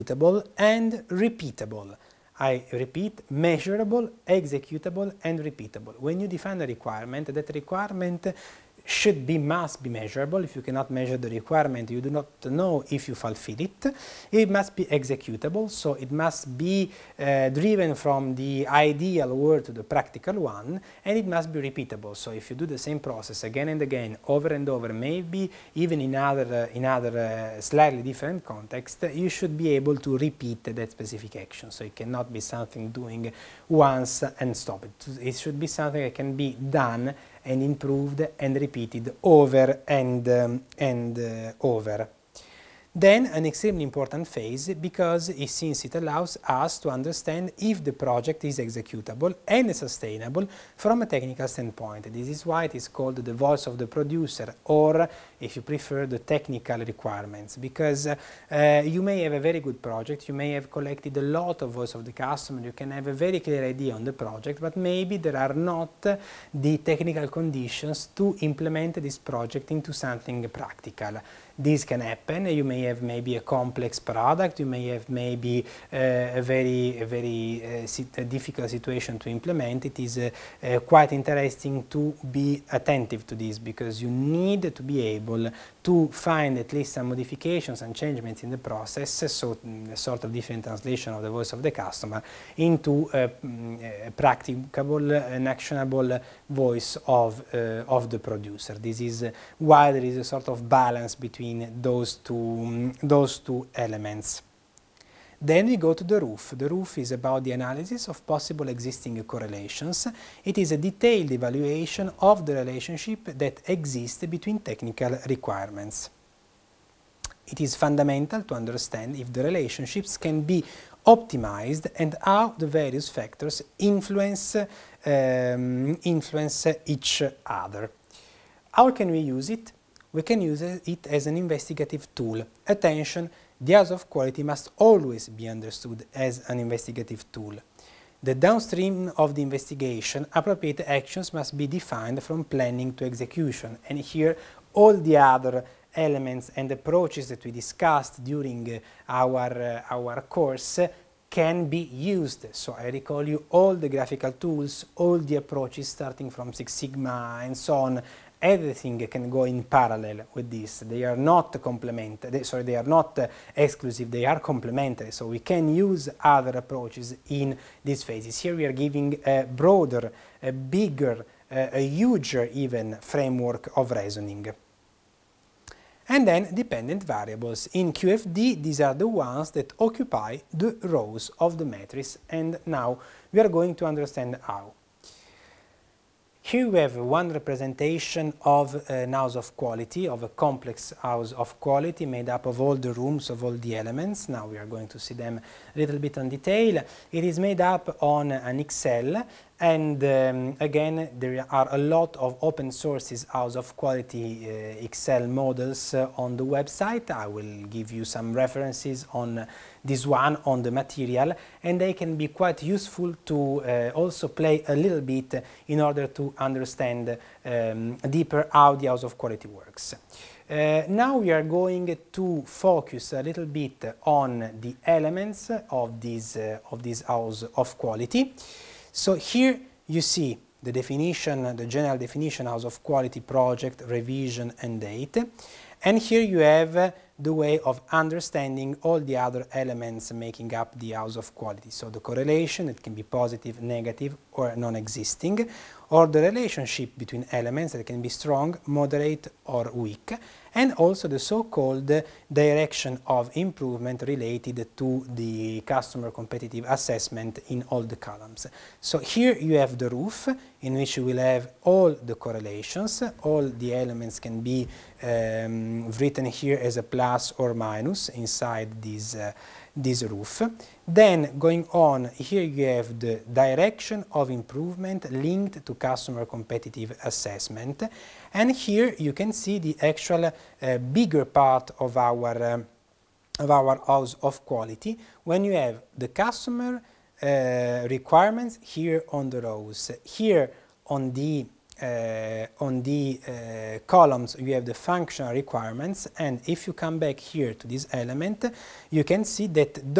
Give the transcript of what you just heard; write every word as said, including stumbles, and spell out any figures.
executable and repeatable. I repeat, measurable, executable, and repeatable. When you define a requirement, that requirement should be, must be measurable. If you cannot measure the requirement, you do not know if you fulfill it. It must be executable, so it must be uh, driven from the ideal world to the practical one, and it must be repeatable. So if you do the same process again and again, over and over, maybe even in other, uh, in other uh, slightly different contexts, you should be able to repeat that specific action. So it cannot be something doing once and stop it. It should be something that can be done and improved and repeated over and, um, and uh, over. Then an extremely important phase, because it, since it allows us to understand if the project is executable and sustainable from a technical standpoint. This is why it is called the voice of the producer, or if you prefer, the technical requirements, because uh, you may have a very good project, you may have collected a lot of voice of the customer, you can have a very clear idea on the project, but maybe there are not the technical conditions to implement this project into something practical. This can happen. You may have maybe a complex product, you may have maybe uh, a very, a very uh, sit a difficult situation to implement. It is uh, uh, quite interesting to be attentive to this, because you need to be able to find at least some modifications and changements in the process, so mm, a sort of different translation of the voice of the customer into a, mm, a practicable and actionable voice of, uh, of the producer. This is uh, why there is a sort of balance between those two, um, those two elements. Then we go to the roof. The roof is about the analysis of possible existing correlations. It is a detailed evaluation of the relationship that exists between technical requirements. It is fundamental to understand if the relationships can be optimized and how the various factors influence, um, influence each other. How can we use it? We can use it as an investigative tool. Attention, the house of quality must always be understood as an investigative tool. The downstream of the investigation, appropriate actions must be defined from planning to execution, and here all the other elements and approaches that we discussed during uh, our, uh, our course can be used. So I recall you all the graphical tools, all the approaches starting from Six Sigma and so on. Everything can go in parallel with this. They are not complementary, sorry, they are not uh, exclusive, they are complementary. So we can use other approaches in these phases. Here we are giving a broader, a bigger, uh, a huger even framework of reasoning. And then dependent variables. In Q F D, these are the ones that occupy the rows of the matrix, and now we are going to understand how. Here we have one representation of an house of quality, of a complex house of quality made up of all the rooms, of all the elements. Now we are going to see them a little bit in detail. It is made up on an Excel, and um, again there are a lot of open sources house of quality uh, Excel models uh, on the website. I will give you some references on this one, on the material, and they can be quite useful to uh, also play a little bit in order to understand um, deeper how the house of quality works. Uh, now we are going to focus a little bit on the elements of this, uh, of this house of quality. So here you see the definition, the general definition, house of quality, project, revision, and date. And here you have uh, the way of understanding all the other elements making up the house of quality. So the correlation, it can be positive, negative, or non-existing, or the relationship between elements that can be strong, moderate, or weak, and also the so-called direction of improvement related to the customer competitive assessment in all the columns. So here you have the roof, in which you will have all the correlations. All the elements can be um, written here as a plus or minus inside this, uh, this roof. Then going on, here you have the direction of improvement linked to customer competitive assessment, and here you can see the actual uh, bigger part of our um, of our house of quality, when you have the customer uh, requirements here on the rows, here on the uh, on the uh, columns you have the functional requirements, and if you come back here to this element, you can see that